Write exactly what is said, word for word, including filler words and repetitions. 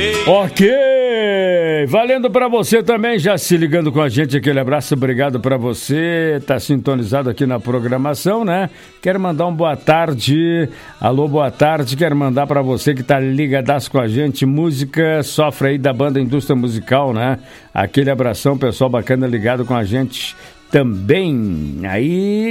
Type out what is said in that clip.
Ok, valendo pra você também, já se ligando com a gente, aquele abraço, obrigado pra você, tá sintonizado aqui na programação, né? Quero mandar um boa tarde, alô, boa tarde, quero mandar pra você que tá ligadaço com a gente, música Sofre aí da banda Indústria Musical, né? Aquele abração, pessoal bacana ligado com a gente também, aí...